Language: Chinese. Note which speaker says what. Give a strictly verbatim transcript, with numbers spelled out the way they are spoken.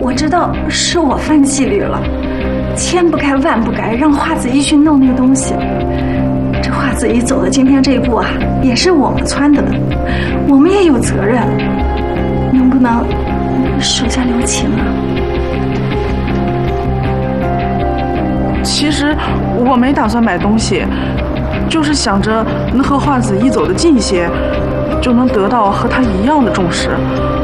Speaker 1: 我知道是我犯纪律了，千不该万不该让华子怡去弄那个东西。这华子怡走到今天这一步啊，也是我们撺的，我们也有责任，能不能手下留情啊？
Speaker 2: 其实我没打算买东西，就是想着能和华子怡走得近些，就能得到和她一样的重视。